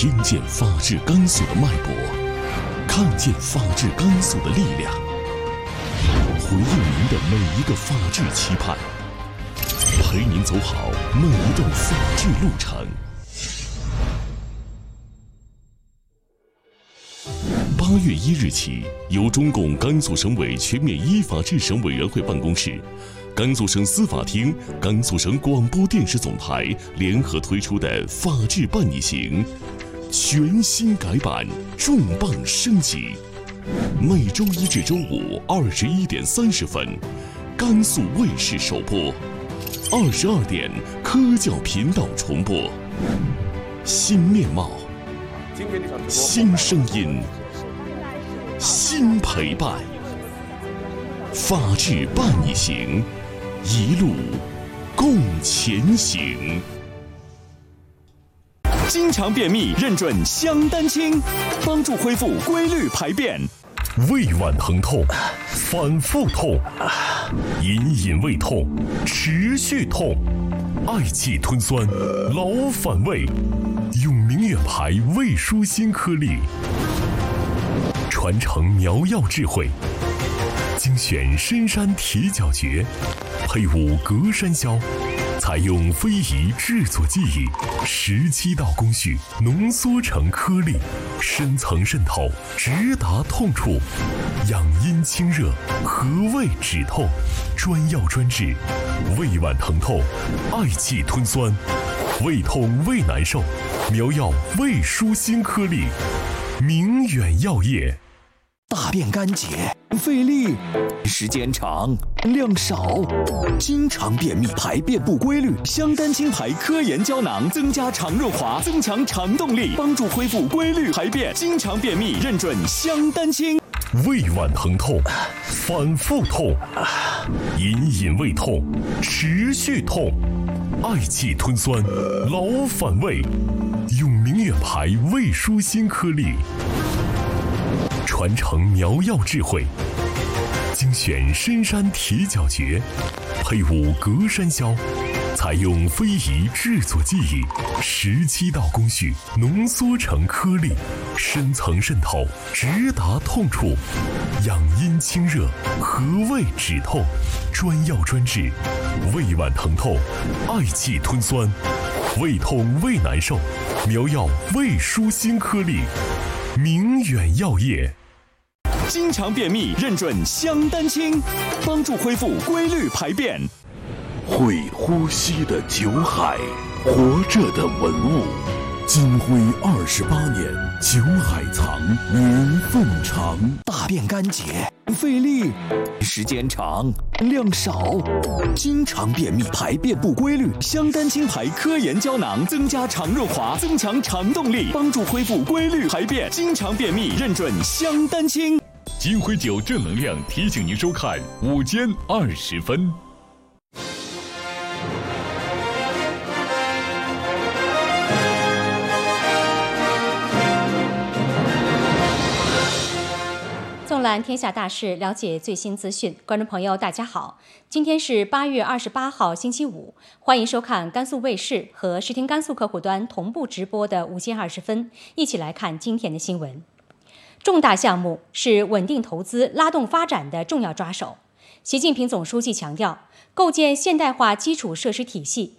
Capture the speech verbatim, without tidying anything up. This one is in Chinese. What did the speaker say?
听见法治甘肃的脉搏，看见法治甘肃的力量，回应您的每一个法治期盼，陪您走好每一段法治路程。八月一日起，由中共甘肃省委全面依法治省委员会办公室、甘肃省司法厅、甘肃省广播电视总台联合推出的法治办你行全新改版，重磅升级。每周一至周五二十一点三十分，甘肃卫视首播；二十二点科教频道重播。新面貌，新声音，新陪伴。法治伴你行，一路共前行。 经常便秘认准香丹清，帮助恢复规律排便。 胃脘疼痛，反复痛，隐隐胃痛，持续痛，嗳气吞酸，老反胃，用明远牌胃舒心颗粒，传承苗药智慧，精选深山铁角蕨，配伍隔山椒，采用非遗制作技艺，十七道工序浓缩成颗粒，深层渗透，直达痛处，养阴清热，和胃止痛，专药专治，胃脘疼痛，嗳气吞酸，胃痛胃难受，苗药胃舒心颗粒，明远药业。 大便干结，费力，时间长，量少，经常便秘，排便不规律。香丹清牌科研胶囊增加肠润滑，增强肠动力，帮助恢复规律排便。经常便秘认准香丹清。 胃脘疼痛，反复痛，隐隐胃痛，持续痛，嗳气吞酸，老反胃，用明远牌胃舒心颗粒，传承苗药智慧，精选深山铁角蕨，配伍隔山椒，采用非遗制作技艺，十七道工序浓缩成颗粒，深层渗透，直达痛处，养阴清热，和胃止痛，专药专治，胃脘疼痛，嗳气吞酸，胃痛胃难受，苗药胃舒心颗粒，明远药业。 经常便秘认准香丹清，帮助恢复规律排便。 会呼吸的酒海，活着的文物。金辉二十八年，酒海藏，年份长。 大便干结，费力，时间长，量少，经常便秘，排便不规律。香丹清牌科研胶囊增加肠润滑，增强肠动力，帮助恢复规律排便。经常便秘认准香丹清。 金辉酒正能量提醒您收看午间二十分。 纵览天下大事，了解最新资讯。观众朋友，大家好，今天是八月二十八号，星期五，欢迎收看甘肃卫视和视听甘肃客户端同步直播的午间二十分，一起来看今天的新闻。重大项目是稳定投资、拉动发展的重要抓手。习近平总书记强调，构建现代化基础设施体系